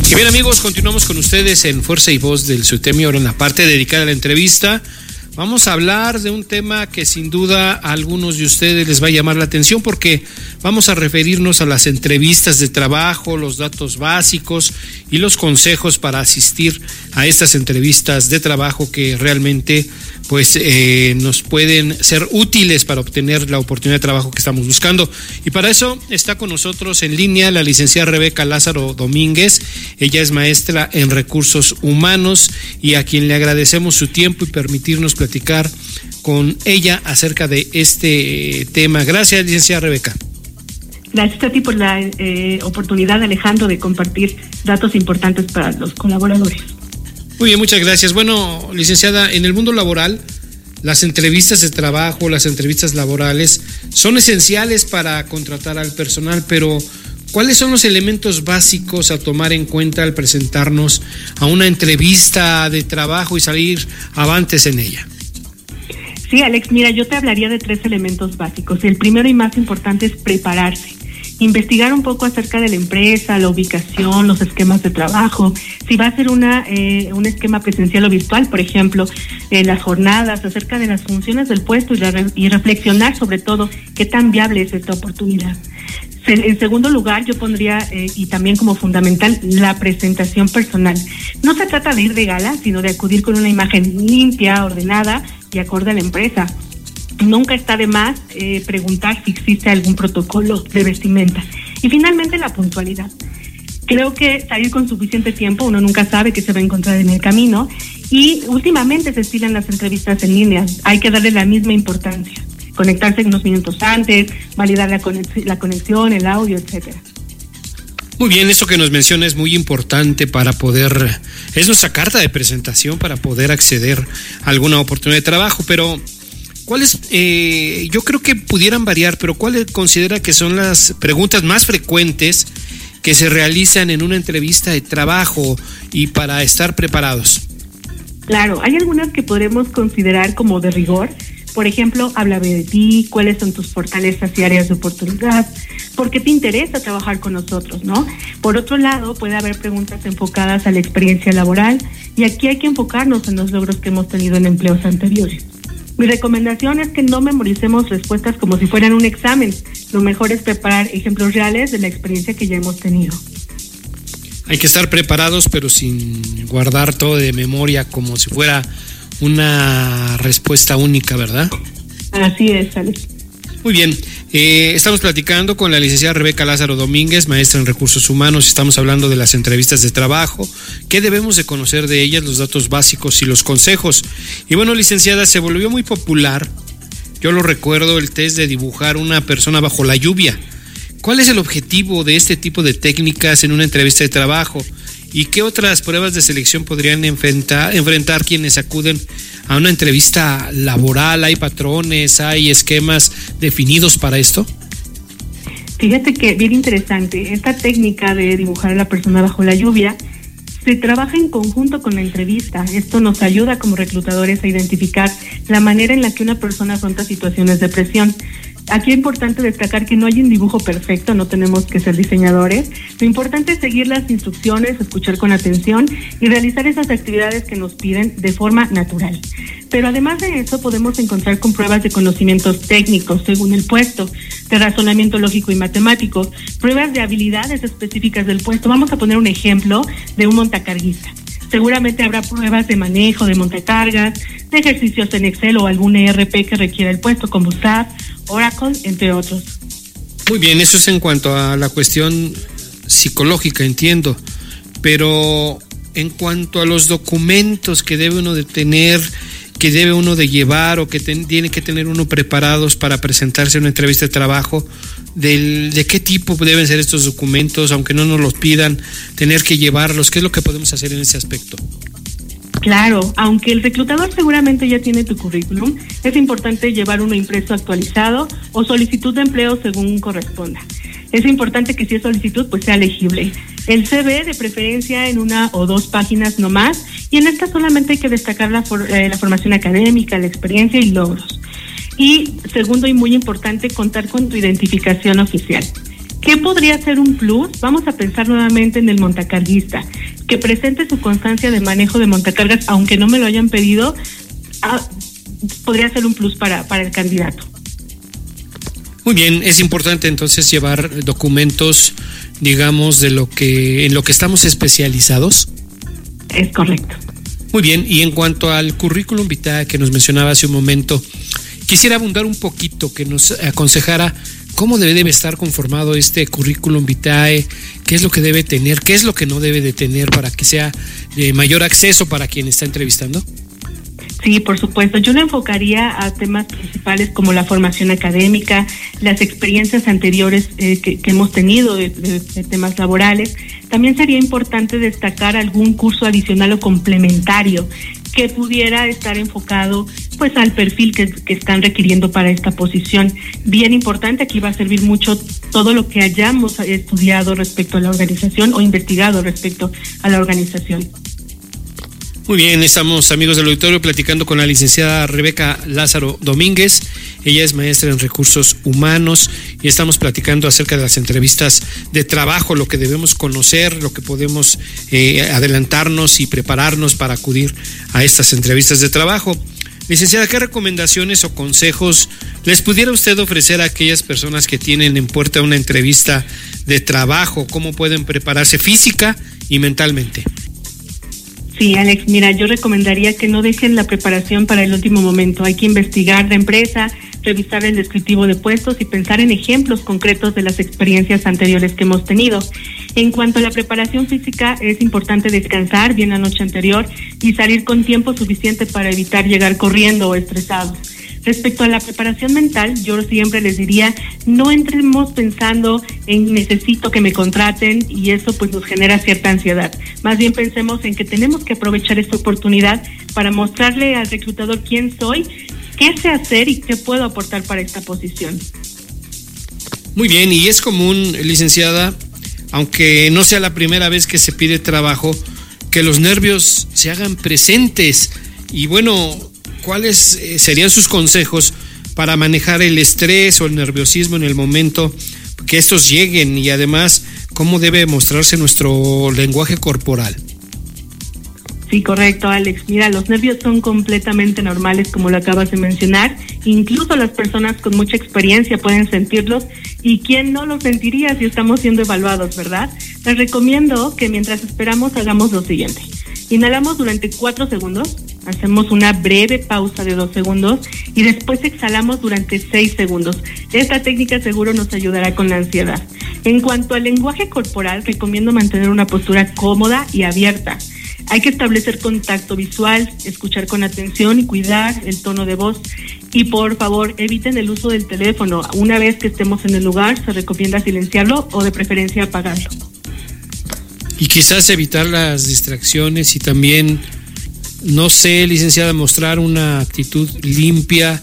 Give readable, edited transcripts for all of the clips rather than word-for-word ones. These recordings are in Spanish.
Y bien, amigos, continuamos con ustedes en Fuerza y Voz del SUTEMI. Ahora en la parte dedicada a la entrevista vamos a hablar de un tema que sin duda a algunos de ustedes les va a llamar la atención, porque vamos a referirnos a las entrevistas de trabajo, los datos básicos y los consejos para asistir a estas entrevistas de trabajo que realmente pues nos pueden ser útiles para obtener la oportunidad de trabajo que estamos buscando. Y para eso está con nosotros en línea la licenciada Rebeca Lázaro Domínguez. Ella es maestra en recursos humanos y a quien le agradecemos su tiempo y permitirnos platicar con ella acerca de este tema. Gracias, licenciada Rebeca. Gracias a ti por la oportunidad, Alejandro, de compartir datos importantes para los colaboradores. Muy bien, muchas gracias. Bueno, licenciada, en el mundo laboral, las entrevistas de trabajo, las entrevistas laborales son esenciales para contratar al personal, pero ¿cuáles son los elementos básicos a tomar en cuenta al presentarnos a una entrevista de trabajo y salir avantes en ella? Sí, Alex, mira, yo te hablaría de 3 elementos básicos. El primero y más importante es prepararse. Investigar un poco acerca de la empresa, la ubicación, los esquemas de trabajo, si va a ser un esquema presencial o virtual, por ejemplo, las jornadas, acerca de las funciones del puesto y reflexionar sobre todo qué tan viable es esta oportunidad. En segundo lugar, yo pondría, y también como fundamental, la presentación personal. No se trata de ir de gala, sino de acudir con una imagen limpia, ordenada y acorde a la empresa. Nunca está de más preguntar si existe algún protocolo de vestimenta. Y finalmente, la puntualidad. Creo que salir con suficiente tiempo, uno nunca sabe qué se va a encontrar en el camino, y últimamente se estilan las entrevistas en línea. Hay que darle la misma importancia. Conectarse unos minutos antes, validar la conexión, el audio, etcétera. Muy bien, eso que nos menciona es muy importante para poder, es nuestra carta de presentación para poder acceder a alguna oportunidad de trabajo, pero ¿cuáles, yo creo que pudieran variar, pero cuáles considera que son las preguntas más frecuentes que se realizan en una entrevista de trabajo y para estar preparados? Claro, hay algunas que podremos considerar como de rigor. Por ejemplo, háblame de ti, cuáles son tus fortalezas y áreas de oportunidad, por qué te interesa trabajar con nosotros, ¿no? Por otro lado, puede haber preguntas enfocadas a la experiencia laboral, y aquí hay que enfocarnos en los logros que hemos tenido en empleos anteriores. Mi recomendación es que no memoricemos respuestas como si fueran un examen. Lo mejor es preparar ejemplos reales de la experiencia que ya hemos tenido. Hay que estar preparados, pero sin guardar todo de memoria como si fuera una respuesta única, ¿verdad? Así es, Alex. Muy bien, estamos platicando con la licenciada Rebeca Lázaro Domínguez, maestra en recursos humanos. Estamos hablando de las entrevistas de trabajo, qué debemos de conocer de ellas, los datos básicos y los consejos. Y bueno, licenciada, se volvió muy popular, yo lo recuerdo, el test de dibujar una persona bajo la lluvia. ¿Cuál es el objetivo de este tipo de técnicas en una entrevista de trabajo? ¿Y qué otras pruebas de selección podrían enfrentar quienes acuden a una entrevista laboral? ¿Hay patrones, hay esquemas definidos para esto? Fíjate que bien interesante. Esta técnica de dibujar a la persona bajo la lluvia se trabaja en conjunto con la entrevista. Esto nos ayuda como reclutadores a identificar la manera en la que una persona afronta situaciones de presión. Aquí es importante destacar que no hay un dibujo perfecto, no tenemos que ser diseñadores. Lo importante es seguir las instrucciones, escuchar con atención y realizar esas actividades que nos piden de forma natural. Pero además de eso, podemos encontrar con pruebas de conocimientos técnicos según el puesto, de razonamiento lógico y matemático, pruebas de habilidades específicas del puesto. Vamos a poner un ejemplo de un montacarguista. Seguramente habrá pruebas de manejo de montacargas, de ejercicios en Excel o algún ERP que requiera el puesto, como SAP, Oracle, entre otros. Muy bien, eso es en cuanto a la cuestión psicológica, entiendo. Pero en cuanto a los documentos que debe uno de tener, que debe uno de llevar o que tiene que tener uno preparados para presentarse a una entrevista de trabajo, de qué tipo deben ser estos documentos, aunque no nos los pidan, tener que llevarlos, ¿qué es lo que podemos hacer en ese aspecto? Claro, aunque el reclutador seguramente ya tiene tu currículum, es importante llevar uno impreso actualizado o solicitud de empleo según corresponda. Es importante que si es solicitud, pues sea legible. El CV de preferencia en 1 o 2 páginas no más, y en esta solamente hay que destacar la formación académica, la experiencia y logros. Y segundo y muy importante, contar con tu identificación oficial. ¿Qué podría ser un plus? Vamos a pensar nuevamente en el montacarguista. que presente su constancia de manejo de montacargas, aunque no me lo hayan pedido, podría ser un plus para el candidato. Muy bien, es importante entonces llevar documentos, digamos, en lo que estamos especializados. Es correcto. Muy bien, y en cuanto al currículum vitae que nos mencionaba hace un momento, quisiera abundar un poquito, que nos aconsejara cómo debe estar conformado este currículum vitae, qué es lo que debe tener, qué es lo que no debe de tener para que sea de mayor acceso para quien está entrevistando. Sí, por supuesto. Yo lo enfocaría a temas principales como la formación académica, las experiencias anteriores que hemos tenido de temas laborales. También sería importante destacar algún curso adicional o complementario que pudiera estar enfocado pues al perfil que están requiriendo para esta posición. Bien importante, aquí va a servir mucho todo lo que hayamos estudiado respecto a la organización o investigado respecto a la organización. Muy bien, estamos, amigos del auditorio, platicando con la licenciada Rebeca Lázaro Domínguez. Ella es maestra en recursos humanos y estamos platicando acerca de las entrevistas de trabajo, lo que debemos conocer, lo que podemos adelantarnos y prepararnos para acudir a estas entrevistas de trabajo. Licenciada, ¿qué recomendaciones o consejos les pudiera usted ofrecer a aquellas personas que tienen en puerta una entrevista de trabajo? ¿Cómo pueden prepararse física y mentalmente? Sí, Alex, mira, yo recomendaría que no dejen la preparación para el último momento. Hay que investigar la empresa, revisar el descriptivo de puestos y pensar en ejemplos concretos de las experiencias anteriores que hemos tenido. En cuanto a la preparación física, es importante descansar bien la noche anterior y salir con tiempo suficiente para evitar llegar corriendo o estresados. Respecto a la preparación mental, yo siempre les diría, no entremos pensando en necesito que me contraten y eso pues nos genera cierta ansiedad. Más bien pensemos en que tenemos que aprovechar esta oportunidad para mostrarle al reclutador quién soy, qué sé hacer y qué puedo aportar para esta posición. Muy bien, y es común, licenciada, aunque no sea la primera vez que se pide trabajo, que los nervios se hagan presentes. Y bueno, ¿cuáles serían sus consejos para manejar el estrés o el nerviosismo en el momento que estos lleguen? Y además, ¿cómo debe mostrarse nuestro lenguaje corporal? Sí, correcto, Alex. Mira, los nervios son completamente normales, como lo acabas de mencionar. Incluso las personas con mucha experiencia pueden sentirlos. ¿Y quién no los sentiría si estamos siendo evaluados, verdad? Les recomiendo que mientras esperamos hagamos lo siguiente. Inhalamos durante 4 segundos, hacemos una breve pausa de 2 segundos y después exhalamos durante 6 segundos. Esta técnica seguro nos ayudará con la ansiedad. En cuanto al lenguaje corporal, recomiendo mantener una postura cómoda y abierta. Hay que establecer contacto visual, escuchar con atención y cuidar el tono de voz. Y por favor, eviten el uso del teléfono. Una vez que estemos en el lugar, se recomienda silenciarlo o de preferencia apagarlo. Y quizás evitar las distracciones y también, no sé, licenciada, mostrar una actitud limpia,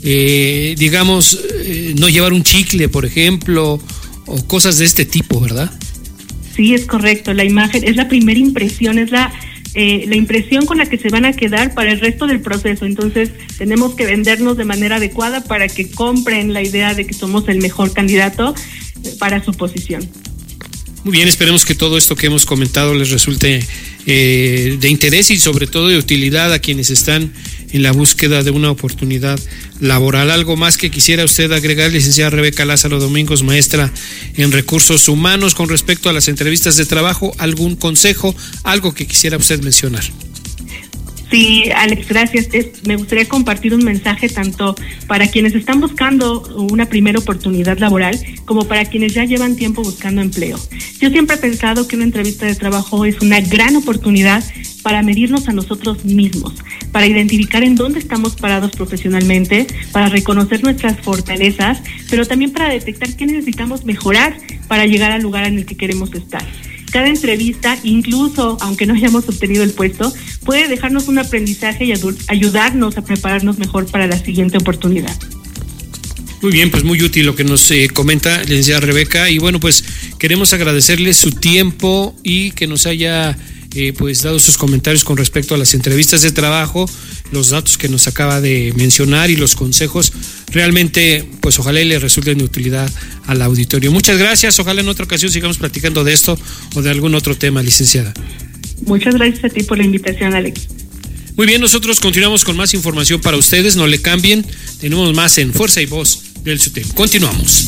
no llevar un chicle, por ejemplo, o cosas de este tipo, ¿verdad? Sí, es correcto. La imagen es la primera impresión, es la impresión con la que se van a quedar para el resto del proceso. Entonces, tenemos que vendernos de manera adecuada para que compren la idea de que somos el mejor candidato para su posición. Muy bien, esperemos que todo esto que hemos comentado les resulte de interés y sobre todo de utilidad a quienes están en la búsqueda de una oportunidad laboral. ¿Algo más que quisiera usted agregar, licenciada Rebeca Lázaro Domínguez, maestra en recursos humanos, con respecto a las entrevistas de trabajo? ¿Algún consejo, algo que quisiera usted mencionar? Sí, Alex, gracias. Me gustaría compartir un mensaje tanto para quienes están buscando una primera oportunidad laboral como para quienes ya llevan tiempo buscando empleo. Yo siempre he pensado que una entrevista de trabajo es una gran oportunidad para medirnos a nosotros mismos, para identificar en dónde estamos parados profesionalmente, para reconocer nuestras fortalezas, pero también para detectar qué necesitamos mejorar para llegar al lugar en el que queremos estar. Cada entrevista, incluso aunque no hayamos obtenido el puesto, puede dejarnos un aprendizaje y ayudarnos a prepararnos mejor para la siguiente oportunidad. Muy bien, pues muy útil lo que nos comenta licenciada Rebeca, y bueno, pues queremos agradecerle su tiempo y que nos haya pues dado sus comentarios con respecto a las entrevistas de trabajo, los datos que nos acaba de mencionar y los consejos. Realmente, pues ojalá le resulten de utilidad al auditorio. Muchas gracias, ojalá en otra ocasión sigamos platicando de esto o de algún otro tema, licenciada. Muchas gracias a ti por la invitación, Alex. Muy bien, nosotros continuamos con más información para ustedes, no le cambien, tenemos más en Fuerza y Voz del SUTEM. Continuamos.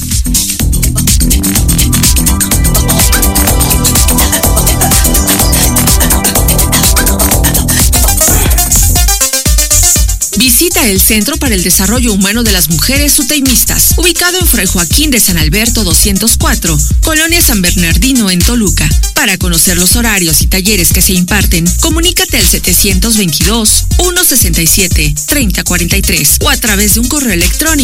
Visita el Centro para el Desarrollo Humano de las Mujeres Sutemistas, ubicado en Fray Joaquín de San Alberto 204, Colonia San Bernardino en Toluca. Para conocer los horarios y talleres que se imparten, comunícate al 722-167-3043 o a través de un correo electrónico